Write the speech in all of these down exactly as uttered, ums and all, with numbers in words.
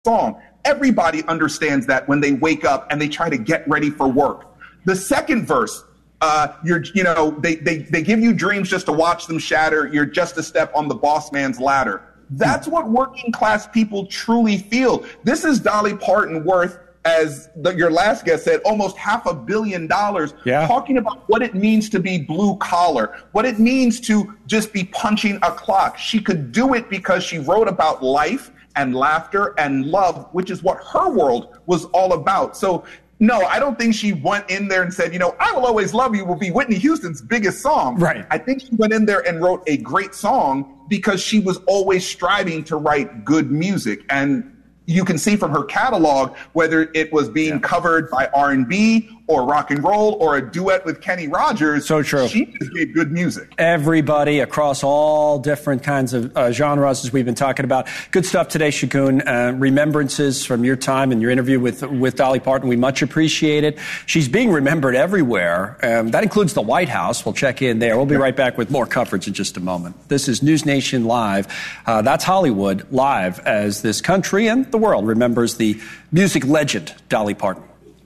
song. Everybody understands that when they wake up and they try to get ready for work. The second verse, uh, you're, you know, they, they, they give you dreams just to watch them shatter. You're just a step on the boss man's ladder. That's what working class people truly feel. This is Dolly Parton worth, as the, your last guest said, almost half a billion dollars, yeah. talking about what it means to be blue collar, what it means to just be punching a clock. She could do it because she wrote about life and laughter and love, which is what her world was all about. So, no, I don't think she went in there and said, you know, I Will Always Love You will be Whitney Houston's biggest song. Right. I think she went in there and wrote a great song because she was always striving to write good music. And you can see from her catalog, whether it was being yeah. covered by R and B or rock and roll or a duet with Kenny Rogers. So true. She just made good music. Everybody across all different kinds of uh, genres, as we've been talking about. Good stuff today, Shikun. Uh, remembrances from your time and your interview with with Dolly Parton. We much appreciate it. She's being remembered everywhere. Um, that includes the White House. We'll check in there. We'll be right back with more coverage in just a moment. This is News Nation Live. Uh, that's Hollywood Live, as this country and the world remembers the music legend, Dolly Parton.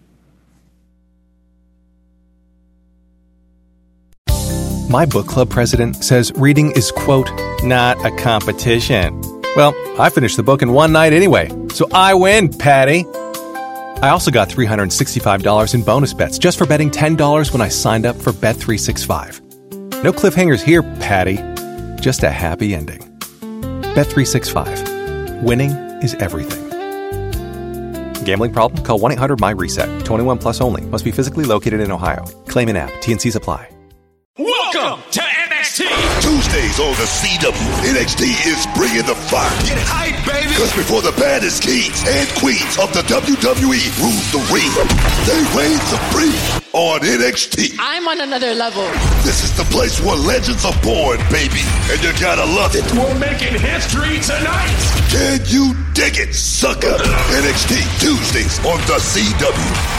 My book club president says reading is, quote, not a competition. Well, I finished the book in one night anyway, so I win, Patty. I also got three hundred sixty-five dollars in bonus bets just for betting ten dollars when I signed up for Bet three sixty-five. No cliffhangers here, Patty. Just a happy ending. Bet three sixty-five. Winning is everything. Gambling problem? Call one eight hundred my reset. twenty-one plus only. Must be physically located in Ohio. Claim in app. T N Cs apply. Welcome to N X T. Tuesdays on the C W. N X T is bringing the fire. Get hype, baby. Because before the baddest kings and queens of the W W E rule the ring, they reign supreme on N X T. I'm on another level. This is the place where legends are born, baby. And you gotta love it. We're making history tonight. Can you dig it, sucker? N X T Tuesdays on the C W.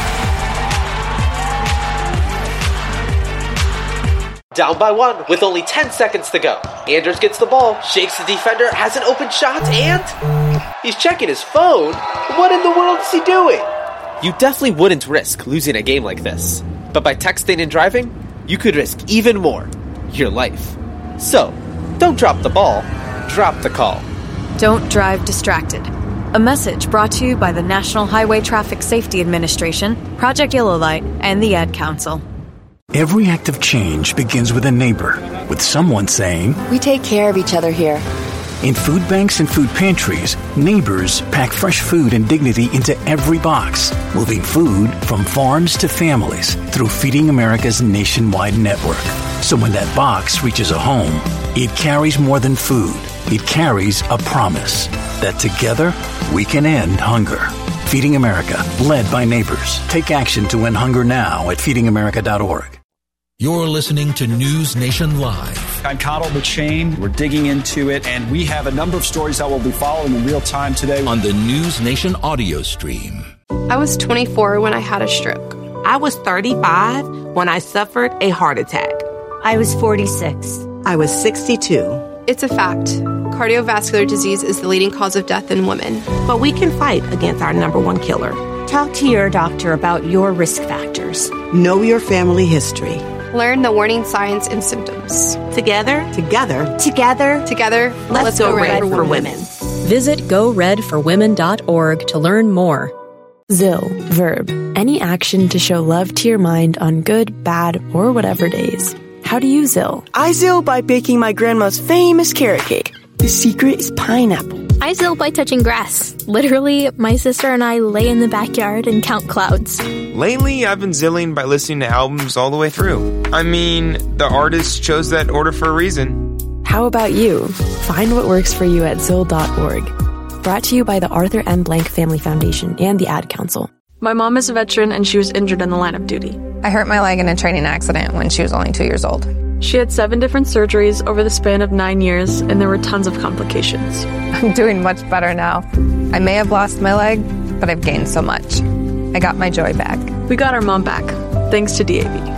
Down by one with only ten seconds to go. Anders gets the ball, shakes the defender, has an open shot, and he's checking his phone. What in the world is he doing? You definitely wouldn't risk losing a game like this. But by texting and driving, you could risk even more. Your life. So, don't drop the ball, drop the call. Don't drive distracted. A message brought to you by the National Highway Traffic Safety Administration, Project Yellow Light, and the Ad Council. Every act of change begins with a neighbor, with someone saying, "We take care of each other here." In food banks and food pantries, neighbors pack fresh food and dignity into every box, moving food from farms to families through Feeding America's nationwide network. So when that box reaches a home, it carries more than food. It carries a promise that together we can end hunger. Feeding America, led by neighbors. Take action to end hunger now at feeding america dot org. You're listening to News Nation Live. I'm Connell McShane. We're digging into it, and we have a number of stories that we'll be following in real time today on the News Nation audio stream. I was twenty-four when I had a stroke. I was thirty-five when I suffered a heart attack. I was forty-six. I was sixty-two. It's a fact. Cardiovascular disease is the leading cause of death in women. But we can fight against our number one killer. Talk to your doctor about your risk factors. Know your family history. Learn the warning signs and symptoms. Together, together, together, together, let's, let's go, go red, red for, for women. women. Visit go red for women dot org to learn more. Zill, verb, any action to show love to your mind on good, bad, or whatever days. How do you Zill? I Zill by baking my grandma's famous carrot cake. The secret is pineapple. I Zill by touching grass. Literally, my sister and I lay in the backyard and count clouds. Lately, I've been zilling by listening to albums all the way through. I mean, the artist chose that order for a reason. How about you? Find what works for you at zill dot org. Brought to you by the Arthur M. Blank Family Foundation and the Ad Council. My mom is a veteran and she was injured in the line of duty. I hurt my leg in a training accident when she was only two years old. She had seven different surgeries over the span of nine years, and there were tons of complications. I'm doing much better now. I may have lost my leg, but I've gained so much. I got my joy back. We got our mom back, thanks to D A B.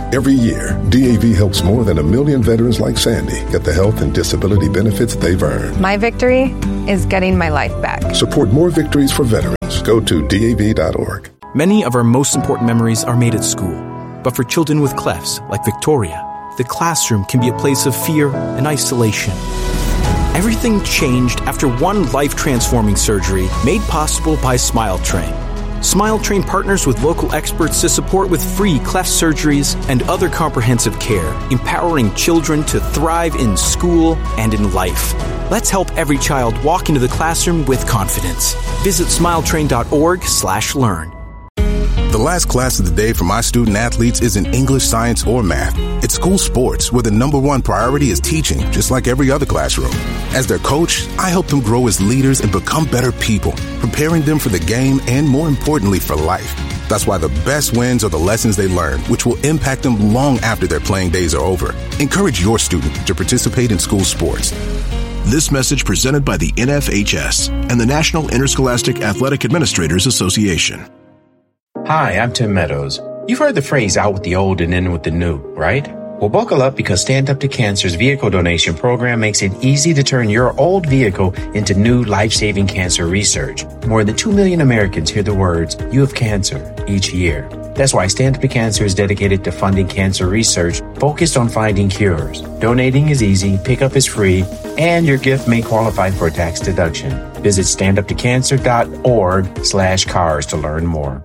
Every year, D A V helps more than a million veterans like Sandy get the health and disability benefits they've earned. My victory is getting my life back. Support more victories for veterans. Go to D A V dot org. Many of our most important memories are made at school. But for children with clefts, like Victoria, the classroom can be a place of fear and isolation. Everything changed after one life-transforming surgery made possible by SmileTrain. SmileTrain partners with local experts to support with free cleft surgeries and other comprehensive care, empowering children to thrive in school and in life. Let's help every child walk into the classroom with confidence. Visit smiletrain.org slash learn. The last class of the day for my student athletes isn't English, science, or math. It's school sports, where the number one priority is teaching, just like every other classroom. As their coach, I help them grow as leaders and become better people, preparing them for the game and, more importantly, for life. That's why the best wins are the lessons they learn, which will impact them long after their playing days are over. Encourage your student to participate in school sports. This message presented by the N F H S and the National Interscholastic Athletic Administrators Association. Hi, I'm Tim Meadows. You've heard the phrase out with the old and in with the new, right? Well, buckle up because Stand Up to Cancer's vehicle donation program makes it easy to turn your old vehicle into new life-saving cancer research. More than two million Americans hear the words, "You have cancer," each year. That's why Stand Up to Cancer is dedicated to funding cancer research focused on finding cures. Donating is easy, pickup is free, and your gift may qualify for a tax deduction. Visit standuptocancer.org slash cars to learn more.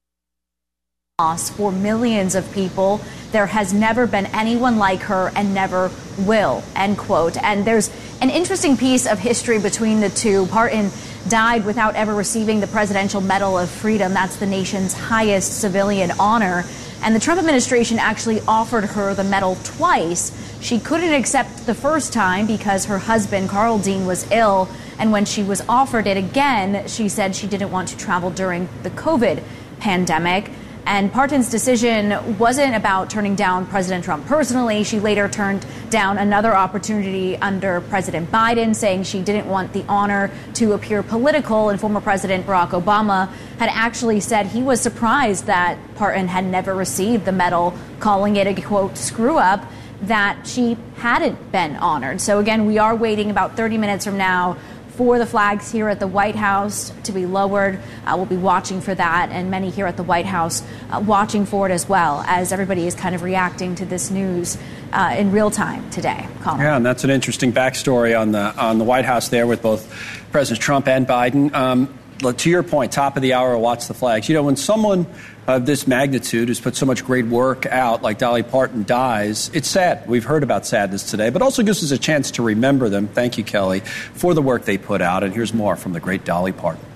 For millions of people, there has never been anyone like her and never will, end quote. And there's an interesting piece of history between the two. Parton died without ever receiving the Presidential Medal of Freedom. That's the nation's highest civilian honor. And the Trump administration actually offered her the medal twice. She couldn't accept the first time because her husband, Carl Dean, was ill. And when she was offered it again, she said she didn't want to travel during the COVID pandemic. And Parton's decision wasn't about turning down President Trump personally. She later turned down another opportunity under President Biden, saying she didn't want the honor to appear political. And former President Barack Obama had actually said he was surprised that Parton had never received the medal, calling it a, quote, screw up, that she hadn't been honored. So again, we are waiting about thirty minutes from now for the flags here at the White House to be lowered. Uh, we'll be watching for that, and many here at the White House uh, watching for it as well, as everybody is kind of reacting to this news uh, in real time today. Colin. Yeah, and that's an interesting backstory on the on the White House there with both Presidents Trump and Biden. Um, to your point, top of the hour, watch the flags. You know, when someone of this magnitude who's put so much great work out, like Dolly Parton, dies, it's sad. We've heard about sadness today, but also gives us a chance to remember them. Thank you, Kelly, for the work they put out. And here's more from the great Dolly Parton.